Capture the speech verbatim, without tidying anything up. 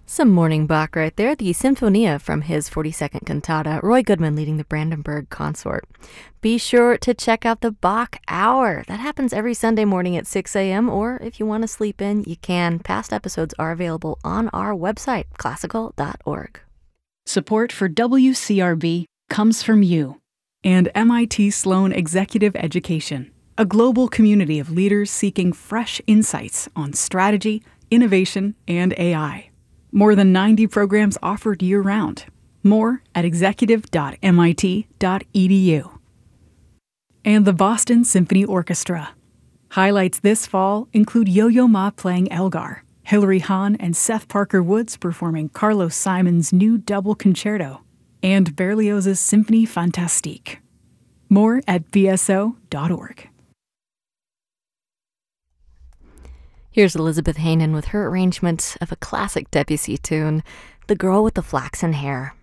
Some morning Bach right there, the Sinfonia from his forty-second cantata, Roy Goodman leading the Brandenburg Consort. Be sure to check out the Bach Hour. That happens every Sunday morning at six a.m., or if you want to sleep in, you can. Past episodes are available on our website, classical dot org. Support for W C R B comes from you and M I T Sloan Executive Education, a global community of leaders seeking fresh insights on strategy, innovation, and A I. More than ninety programs offered year-round. More at executive dot m i t dot e d u. And the Boston Symphony Orchestra. Highlights this fall include Yo-Yo Ma playing Elgar, Hilary Hahn and Seth Parker Woods performing Carlos Simon's new double concerto, and Berlioz's Symphonie Fantastique. More at b s o dot org. Here's Elizabeth Hanen with her arrangement of a classic Debussy tune, The Girl with the Flaxen Hair.